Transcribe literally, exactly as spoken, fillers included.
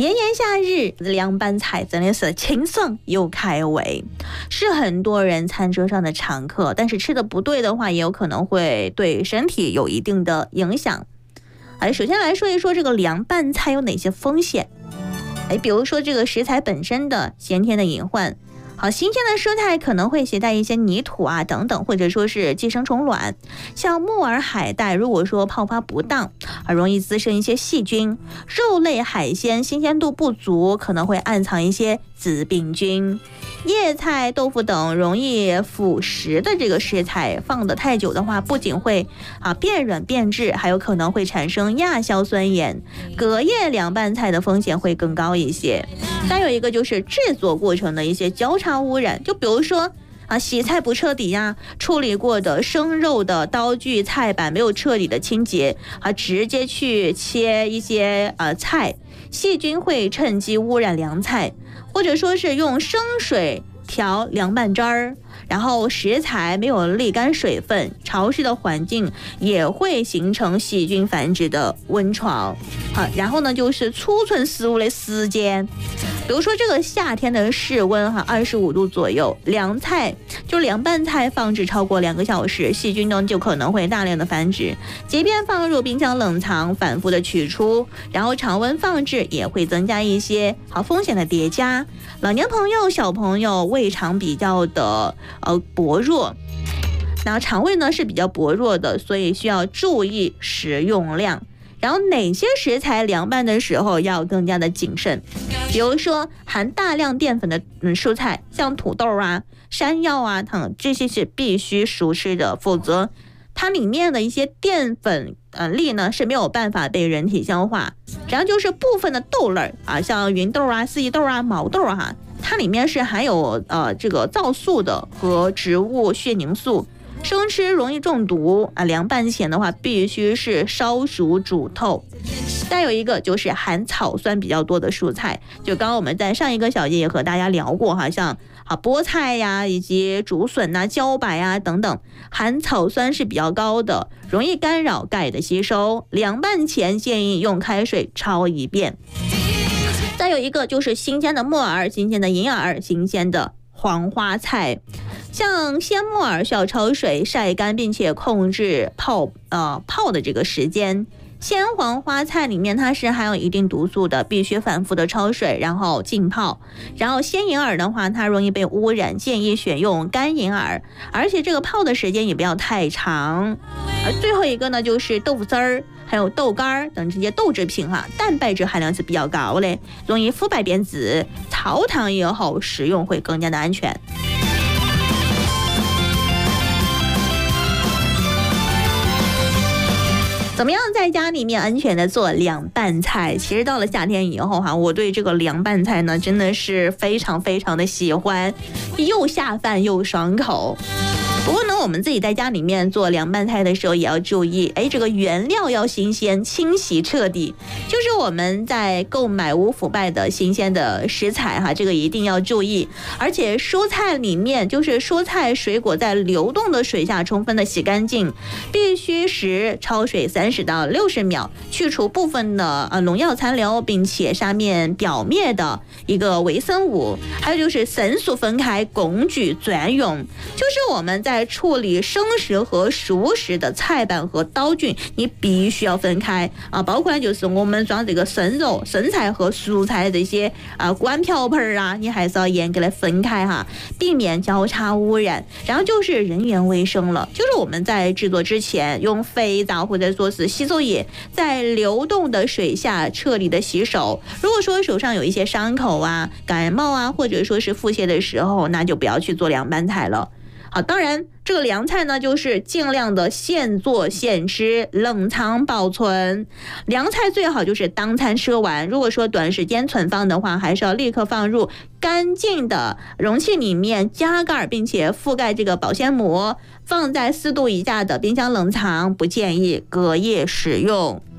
炎炎夏日，凉拌菜真的是清爽又开胃，是很多人餐桌上的常客。但是吃的不对的话，也有可能会对身体有一定的影响。哎，首先来说一说这个凉拌菜有哪些风险。哎，比如说这个食材本身的先天的隐患。好，新鲜的蔬菜可能会携带一些泥土啊等等，或者说是寄生虫卵，像木耳、海带，如果说泡发不当，很容易滋生一些细菌。肉类、海鲜新鲜度不足，可能会暗藏一些致病菌。叶菜、豆腐等容易腐蚀的这个食材，放得太久的话，不仅会啊变软变质，还有可能会产生亚硝酸盐。隔夜凉拌菜的风险会更高一些。再有一个就是制作过程的一些交叉污染，就比如说啊，洗菜不彻底呀，处理过的生肉的刀具、菜板没有彻底的清洁啊，直接去切一些呃菜，细菌会趁机污染凉菜，或者说是用生水调凉拌汁儿，然后食材没有沥干水分，潮湿的环境也会形成细菌繁殖的温床。好，然后呢就是储存食物的时间，比如说这个夏天的室温哈二十五度左右，凉菜就凉拌菜放置超过两个小时，细菌呢就可能会大量的繁殖。即便放入冰箱冷藏，反复的取出，然后常温放置，也会增加一些好风险的叠加。老年朋友、小朋友胃肠比较的呃薄弱，那肠胃呢是比较薄弱的，所以需要注意食用量。然后哪些食材凉拌的时候要更加的谨慎，比如说含大量淀粉的嗯蔬菜，像土豆啊、山药啊等，这些是必须熟吃的，否则它里面的一些淀粉呃粒呢是没有办法被人体消化。然后就是部分的豆类啊，像芸豆啊、四季豆啊、毛豆啊，它里面是含有呃这个皂素的和植物血凝素。生吃容易中毒啊，凉拌前的话必须是烧熟煮透。再有一个就是含草酸比较多的蔬菜，就刚刚我们在上一个小节也和大家聊过哈，像啊菠菜呀，以及竹笋呐、茭白呀等等，含草酸是比较高的，容易干扰钙的吸收。凉拌前建议用开水焯一遍。再有一个就是新鲜的木耳、新鲜的银耳、新鲜的黄花菜。像鲜木耳需要焯水晒干，并且控制泡呃泡的这个时间。鲜黄花菜里面它是含有一定毒素的，必须反复的焯水，然后浸泡。然后鲜银耳的话，它容易被污染，建议选用干银耳，而且这个泡的时间也不要太长。而最后一个呢，就是豆腐丝儿，还有豆干等这些豆制品哈，蛋白质含量是比较高的，容易腐败变质，焯烫以后食用会更加的安全。怎么样在家里面安全的做凉拌菜？其实到了夏天以后哈，我对这个凉拌菜呢真的是非常非常的喜欢，又下饭又爽口。不过呢，我们自己在家里面做凉拌菜的时候也要注意，哎，这个原料要新鲜，清洗彻底。就是我们在购买无腐败的新鲜的食材哈，这个一定要注意。而且蔬菜里面，就是蔬菜水果在流动的水下充分的洗干净，必须时焯水三十到六十秒，去除部分的呃农药残留，并且杀灭表面的一个微生物。还有就是生熟分开，工具专用。就是我们在在处理生食和熟食的菜板和刀具，你必须要分开啊！包括就是我们装这个生肉、生菜和蔬菜这些啊罐瓢盆啊，你还是要严格的分开哈，避免交叉污染。然后就是人员卫生了，就是我们在制作之前用肥皂或者说是洗手液在流动的水下彻底的洗手。如果说手上有一些伤口啊、感冒啊，或者说是腹泻的时候，那就不要去做凉拌菜了。好，当然这个凉菜呢，就是尽量的现做现吃，冷藏保存。凉菜最好就是当餐吃完，如果说短时间存放的话，还是要立刻放入干净的容器里面，加盖并且覆盖这个保鲜膜，放在四度以下的冰箱冷藏，不建议隔夜使用。